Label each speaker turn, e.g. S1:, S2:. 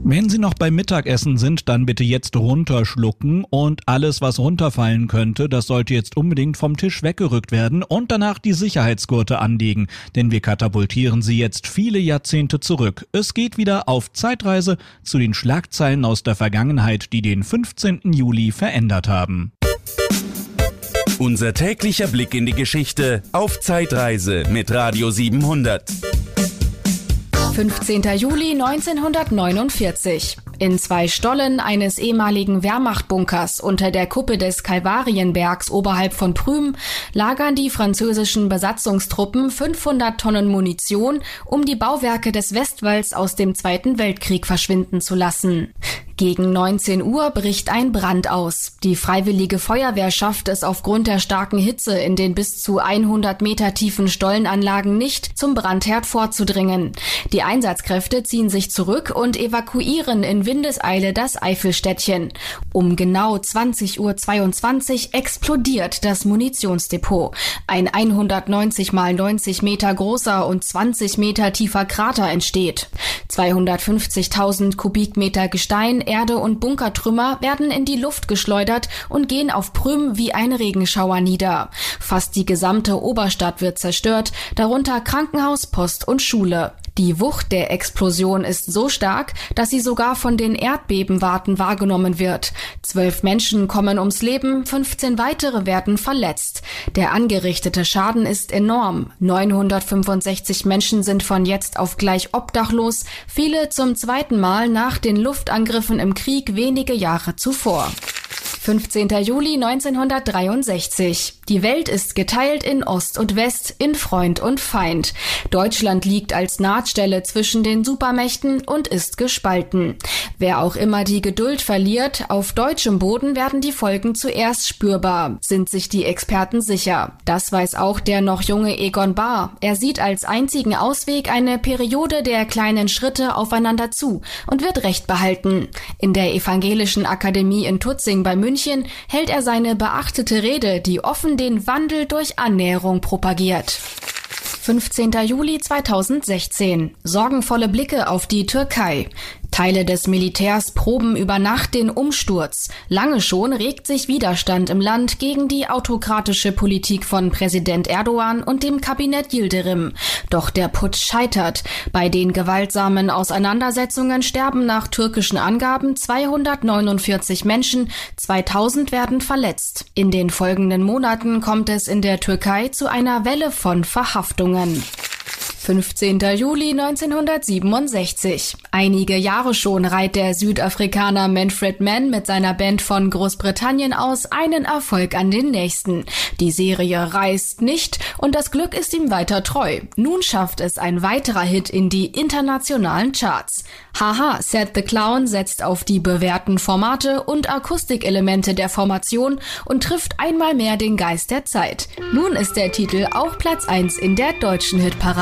S1: Wenn Sie noch beim Mittagessen sind, dann bitte jetzt runterschlucken und alles, was runterfallen könnte, das sollte jetzt unbedingt vom Tisch weggerückt werden und danach die Sicherheitsgurte anlegen, denn wir katapultieren Sie jetzt viele Jahrzehnte zurück. Es geht wieder auf Zeitreise zu den Schlagzeilen aus der Vergangenheit, die den 15. Juli verändert haben.
S2: Unser täglicher Blick in die Geschichte auf Zeitreise mit Radio 700.
S3: 15. Juli 1949. In 2 Stollen eines ehemaligen Wehrmachtbunkers unter der Kuppe des Kalvarienbergs oberhalb von Prüm lagern die französischen Besatzungstruppen 500 Tonnen Munition, um die Bauwerke des Westwalls aus dem Zweiten Weltkrieg verschwinden zu lassen. Gegen 19 Uhr bricht ein Brand aus. Die Freiwillige Feuerwehr schafft es aufgrund der starken Hitze in den bis zu 100 Meter tiefen Stollenanlagen nicht, zum Brandherd vorzudringen. Die Einsatzkräfte ziehen sich zurück und evakuieren in Windeseile das Eifelstädtchen. Um genau 20:22 Uhr explodiert das Munitionsdepot. Ein 190 mal 90 Meter großer und 20 Meter tiefer Krater entsteht. 250.000 Kubikmeter Gestein, Erde und Bunkertrümmer werden in die Luft geschleudert und gehen auf Prüm wie ein Regenschauer nieder. Fast die gesamte Oberstadt wird zerstört, darunter Krankenhaus, Post und Schule. Die Wucht der Explosion ist so stark, dass sie sogar von den Erdbebenwarten wahrgenommen wird. 12 Menschen kommen ums Leben, 15 weitere werden verletzt. Der angerichtete Schaden ist enorm. 965 Menschen sind von jetzt auf gleich obdachlos, viele zum zweiten Mal nach den Luftangriffen im Krieg wenige Jahre zuvor. 15. Juli 1963. Die Welt ist geteilt in Ost und West, in Freund und Feind. Deutschland liegt als Nahtstelle zwischen den Supermächten und ist gespalten. Wer auch immer die Geduld verliert, auf deutschem Boden werden die Folgen zuerst spürbar, sind sich die Experten sicher. Das weiß auch der noch junge Egon Bahr. Er sieht als einzigen Ausweg eine Periode der kleinen Schritte aufeinander zu und wird Recht behalten. In der Evangelischen Akademie in Tutzing bei München hält er seine beachtete Rede, die offen den Wandel durch Annäherung propagiert. 15. Juli 2016. Sorgenvolle Blicke auf die Türkei. Teile des Militärs proben über Nacht den Umsturz. Lange schon regt sich Widerstand im Land gegen die autokratische Politik von Präsident Erdogan und dem Kabinett Yildirim. Doch der Putsch scheitert. Bei den gewaltsamen Auseinandersetzungen sterben nach türkischen Angaben 249 Menschen, 2000 werden verletzt. In den folgenden Monaten kommt es in der Türkei zu einer Welle von Verhaftungen. 15. Juli 1967. Einige Jahre schon reiht der Südafrikaner Manfred Mann mit seiner Band von Großbritannien aus einen Erfolg an den nächsten. Die Serie reißt nicht und das Glück ist ihm weiter treu. Nun schafft es ein weiterer Hit in die internationalen Charts. Haha, Set the Clown setzt auf die bewährten Formate und Akustikelemente der Formation und trifft einmal mehr den Geist der Zeit. Nun ist der Titel auch Platz 1 in der deutschen Hitparade.